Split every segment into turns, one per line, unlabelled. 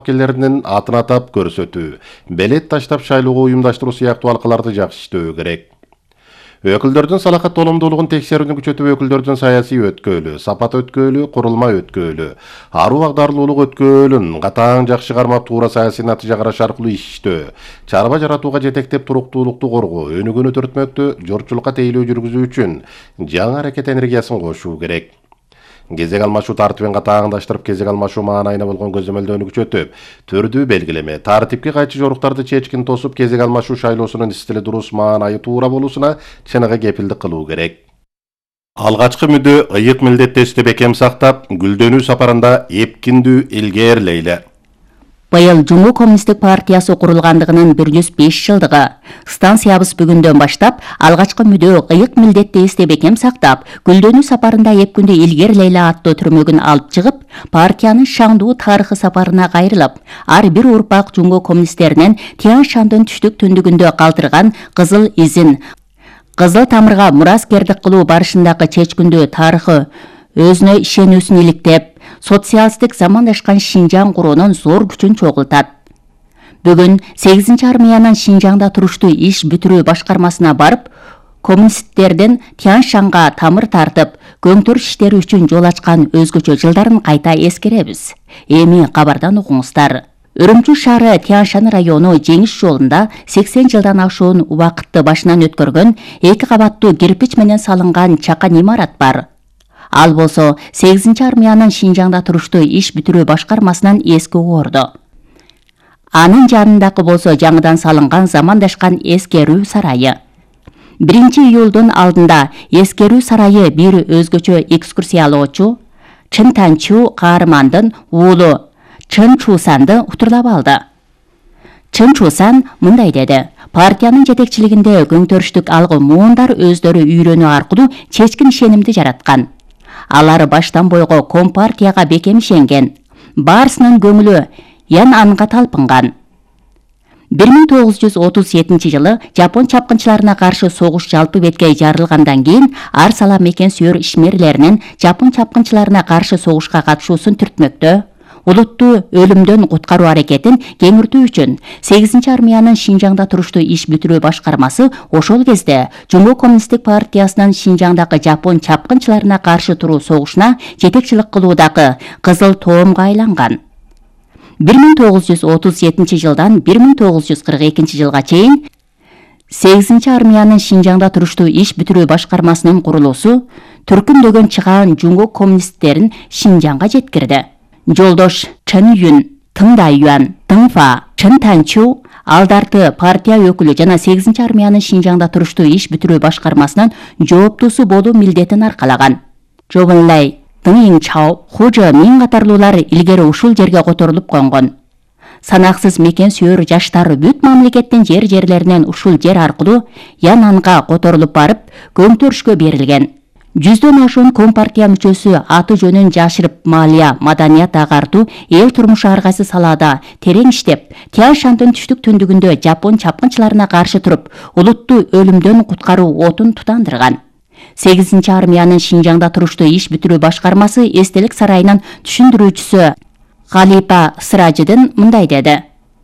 келеринин атын атап көрсөтүү, белет таштап шайлоого уюмдаштыруу сыяктуу алкаларды жакшыртуу керек. Өкүлдөрдүн салахат толомдуулугун текшерүүнү күчөтүп, өкүлдөрдүн саясий өткөөлү, сапат өткөөлү, курулма өткөөлү, аруу агдарлуулук өткөөлүн катаң жакшы кармап туура саясий натыйжа караш аркылуу иштөө, чарба жаратууга жетектеп туруктуулукту коргоо, өнүгүүнү төртмөктө жортчулукка тейлөө жүргүзүү үчүн жаңы аракет энергиясын кошуу керек. Кезек алмашуу тартибин катааңдаштырып, кезек алмашуу маанайына болгон көзөмөлдөөнү күчөтүп, түрдүү белгилеме, тартипке кайчы жоруктарды чечкин тосуп, кезек алмашуу шайлоосунун стили дурус маанайы туура болуусуна чыныгы кепилдик кылуу керек. Алгачкы мүдө ыйык милдеттешти бекем сактап, гүлдөнүү сапарында эпкиндүү илгээрлейле.
Быйыл Жуму Коммунисттик партиясы курулгандыгынын 105 жылдыгы. Станциябыз бүгүндөн баштап алгачкы мүдө ыйык милдетти эсте бекем сактап, гүлдөнүү сапарында эпкүндү илгерлейле аттуу түрмөгүн алып чыгып, партиянын шаңдуу тарыхы сапарына кайрылып, ар бир урпак Жуму коммунисттеринен Тянь Шандын түштүк түндүгүндө калтырган кызыл изин, кызыл тамырга мураскердик кылуу барышындагы чечкиндүү тарыхы өзүнө ишенүүсүн иликтеп, социалисттик замандашкан Шинжаң куруунун зор күчүн чогултат. Бүгүн 8 армиянын Шинжаңда туруштуу иш бүтүрүү башкармасына барып, коммунисттердин Тянь Шанга тамыр тартып, көңтөрүш иштери үчүн жол ачкан өзгөчө жылдарын кайта эскеребиз. Эми кабардан угуңуздар. Үрүмчү шаары Тянь Шань району жеңиш жолунда 80 жылдан ашуун убакытты башынан өткөргөн 2 кабаттуу кирпич менен салынган чакан имарат бар. Ал болсо 8 армиянын Шинжаңда туруштуу иш бүтүрүү башкармасынан эски орду. Анын жанындагы болсо жаңыдан салынган замандашкан эскерүү сарайы. 1 июлдун алдында эскерүү сарайы бир өзгөчө экскурсиялоочу Чын Танчу каармандын уулу Чын Чусанды утурлап алды. Чын Чусан мындай деди: партиянын жетекчилигинде көңтөрүштүк алгы муундар өздөрү үйрөнүү аркылуу чечкин ишенимди жараткан. Алар баштан бойго компартияга бекем ишенген. Барысынын көңүлү ян анга талпынган. 1937 жылы Жапон чапкынчыларына каршы согуш жалпы бетке жарылгандан кийин ар сала мекен сүйөр ишмерлеринин Жапон чапкынчыларына каршы согушка катышуусун түртмөктө, улутту өлүмдөн куткаруу аракетин кеңиртүү үчүн 8 армиянын Шинжаңда туруштуу иш бүтүрүү башкармасы ошол кезде Жуму Коммунисттик партиясынын Шинжаңдагы Жапон чапкынчыларына каршы туруу согушуна жетекчилик кылуудагы кызыл тоомго айланган. 1937 жылдан 1942 жылга чейин 8 армиянын Шинжаңда туруштуу иш бүтүрүү башкармасынын курулуусу түркүмдөгөн чыгаан Жуму коммунисттерин Шинжаңга жеткирди. Жолдош Чын Юн, Тың Дайюан, Тыңфа, Чын Танчу алдарты партия өкүлү жана 8 армиянын Шинжаңда туруштуу иш бүтүрүү башкармасынын жооптуусу болуу милдетин аркалаган. Жобунлай Тың Инчао, Ху Жэмин катарлуулар илгери ушул жерге которулуп конгон. Санаксыз мекен сүйөр жаштар бүт мамлекеттин жерлеринен ушул жер аркылуу Янанга которулуп барып, көңтөрүшкө берилген. 100дөн ашуун компартия мүчөсү аты жөнүн жашырып малия, маданият агартуу, эл турмушу ар кайсы салаада терең иштеп, Тянь Шандын түштүк түндүгүндө Жапон чапкынчыларына каршы туруп, улутту өлүмдөн куткаруу отун тутандырган. 8 армиянын Шинжаңда туруштуу иш бүтүрүү башкармасы эстелик сарайынын түшүндүрүүчүсү Халипа Сыражидин мындай деди: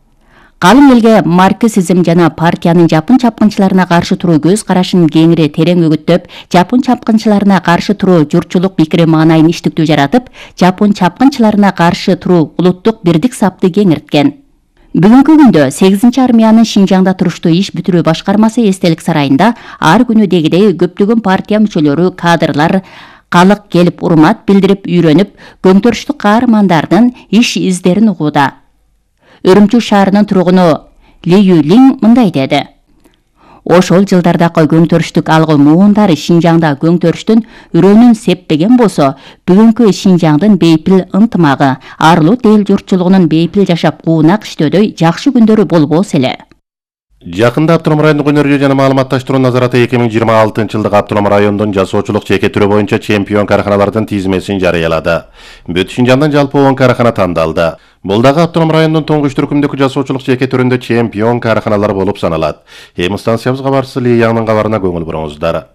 калың элге марксизм жана партиянын Жапон чапкынчыларына каршы туруу көз карашын кеңири терең үгүттөп, Жапон чапкынчыларына каршы туруу журтчулук пикири маанайын иштиктүү жаратып, Жапон чапкынчыларына каршы туруу улуттук бирдик сапты кеңирткен. Бүгүнкү күндө 8 армиянын Шинжаңда туруштуу иш бүтүрүү башкармасы эстелик сарайында ар күнүдегидей көптөгөн партия мүчөлөрү, кадрлар, калык келип урмат билдирип, үйрөнүп, көңтөрүштүк каармандардын иш издерин угууда. Үрүмчү шаарынын тургуну Ли Юлин мындай деди: ошол жылдардагы көңтөрүштүк алгы муундар Шинжаңда көңтөрүштүн үрөөнүн сеппеген болсо, бүгүнкү Шинжаңдын бейпил ынтымагы, арлуу эл журтчулугунун бейпил жашап куунак иштөөдөй жакшы күндөрү болбосо эле.
Жакында Автоном райондук өнөргө жана маалыматташтыруу назараты 2026 жылдык Автоном райондун жасоочулук жеке түрү боюнча чемпион караханалардын тизмесин жарыялады. Бүт Шинжаңдан жалпы 10 карахана тандалды. Бул дагы Автоном районунун туңгуч түркүмдөгү жасоочулук жеке түрүндө чемпион караханалар болуп саналат. Эми станциябыз кабарчысы Ли Яңдын кабарына көңүл буруңуздар.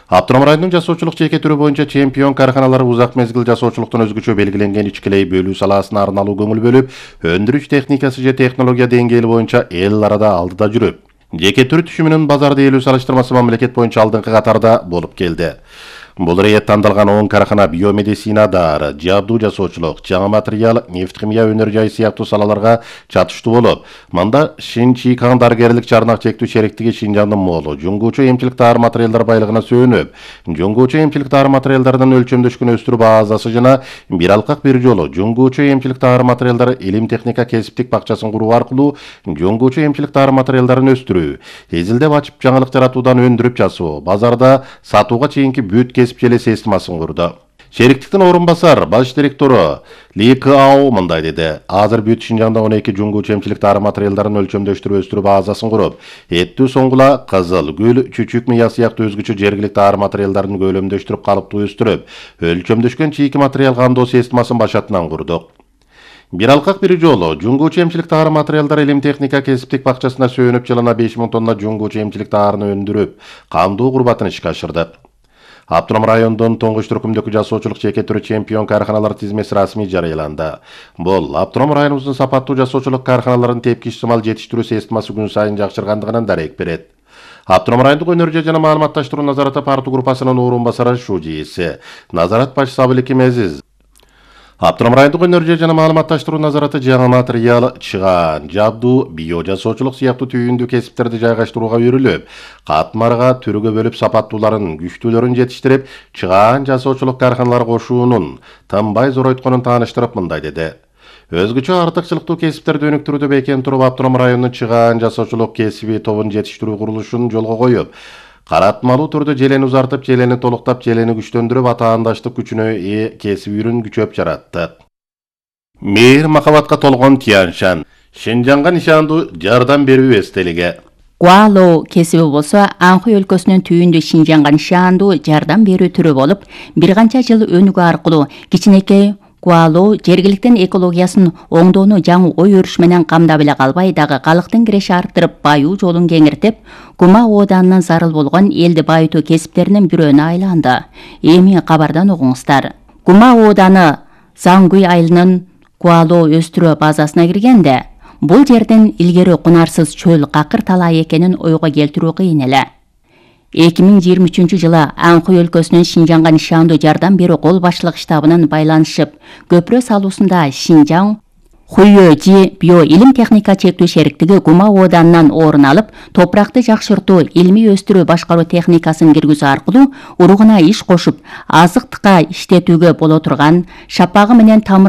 Автоном районунун жасоочулук жеке түрү боюнча чемпион карханалары узак мезгил жасоочулуктун өзгөчө белгиленген ичкилей бөлүү салаасына арналуу көңүл бөлүп, өндүрүш техникасы же технология деңгээли боюнча эл арада алдыда жүрүп, жеке түрү түшүмүнүн базарда ээлүү салыштырмасы мамлекет боюнча алдыңкы катарда болуп келди. Бул рейет тандалган 10 кархана биомедицина дары, жабдуу жасоочулук, жаңы материал, нефть-химия өнөр жайы сыяктуу салаларга чатыштуу болуп, мында Шинчикан дарыгерлик жарнак чектүү шериктиги Шинжаңдын молу, жуңгуучу эмчилик дары материалдар байлыгына сөөнүп, жуңгуучу эмчилик дары материалдарынын өлчөмдөшкөн өстүрүү базасы жана бир алкак бир жолу жуңгуучу эмчилик дары материалдары илим техника кесиптик бакчасын куруу аркылуу жуңгуучу эмчилик дары материалдарын өстүрүү, изилдеп ачып жаңылык жаратуудан өндүрүп жасоо, базарда сатууга чейинки бүт кесипчилик системасын курду. Шериктиктин орун басар баш директору Ли Као мындай деди: азыр бүт Шинжаңда 12 жуңгуучу эмчилик дары материалдарын өлчөмдөштүрүп өстүрүү базасын куруп, эттүү соңгула, кызыл, гүл, чүчүк мыя сыяктуу өзгөчө жергиликтүү дары материалдарын көлөмдөштүрүп калыптуу өстүрүп, өлчөмдөшкөн чийки материал кандоо системасын башатынан курдук. Бир алкак бир жолу жуңгуучу эмчилик дары материалдар илим техника кесиптик бакчасына сөөнүп жылына 5000 тонна жуңгуучу эмчилик дарыны өндүрүп, кандуу курбатын ишке ашырдык. Автоном райондун тоңгуч түркүмдөгү жасоочулук жеке түрү чемпион карханалар тизмеси расмий жарыяланды. Бул Автоном районубуздун сапаттуу жасоочулук карханаларынын тепкич сымал жетиштирүү системасы күн сайын жакшыргандыгынан дарек берет. Автоном райондук өнөр жана маалыматташтыруу назараты парту группасынын орун басары ШУЖИСи, назарат башчысы Абыликим Азиз. Автоном райондук өнөр жана маалыматташтыруу назараты жаңы материал, чыгаан, жабдуу, био жасоочулук сыяктуу түйүндүү кесиптерди жайгаштырууга үйрүлүп, катмарга түрүгө бөлүп сапаттууларын, күчтүүлөрүн жетиштирип, чыгаан жасоочулук карханалары кошуунун тынбай зоройтконун тааныштырып мындай деди: өзгөчө артыкчылыктуу кесиптерди өнүктүрүүдө бекем туруп, Автоном районунун чыгаан жасоочулук кесиби тобун жетиштирүү курулушун жолго коюп, каратмалуу түрдө желени узартып, желени толуктап, желени күчтөндүрүп, атаандаштык күчүнө ээ кесип үйрүн күчөп жаратты. Мейир махабатка толгон Тяньшан, Шинжаңга нишандуу жардам берүү эстелиги.
Гуало кесиби болсо Анхуй өлкөсүнүн түйүндө Шинжаңга нишандуу жардам берүү түрү болуп, бир канча жыл өнүгүү аркылуу кичинекей Гуало жергиликтин экологиясын оңдоону жаңы ой өрүш менен камдап эле калбай, дагы калктын киреше арттырып, баюу жолун кеңиртип, Гума ооданынын зарыл болгон элди байытуу кесиптеринин бирөөнү айланды. Эми кабардан угуңуздар. Гума ооданы Зангуй айылынын Гуало өстүрүү базасына киргенде, бул жердин илгери кунарсыз чөл какыр талай экенин ойго келтирүү кыйын эле. 2023 жылы Анхуй өлкөсүнүн Шинжаңга нишандуу жардам берүү кол башчылык штабынын байланышып, көпүрө салуусунда Шинжаң Хуйөжи био илим техника чектүү шериктиги Гума ооданынан орун алып, топуракты жакшыртуу, илмий өстүрүү башкаруу техникасын киргизүү аркылуу уругуна иш кошуп, азыктыкка иштетүүгө боло турган шапагы менен тамыр